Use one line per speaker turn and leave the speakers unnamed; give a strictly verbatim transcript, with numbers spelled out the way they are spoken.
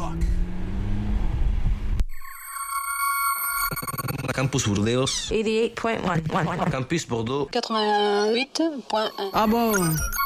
Campus Burdeos.
eighty-eight point one.
Campus Bordeaux.
quatre-vingt-huit point un.
Ah bon?